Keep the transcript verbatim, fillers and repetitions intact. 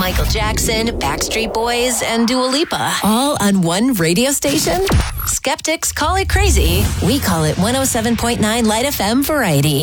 Michael Jackson, Backstreet Boys, and Dua Lipa. All on one radio station? Skeptics call it crazy. We call it one oh seven point nine Light F M Variety.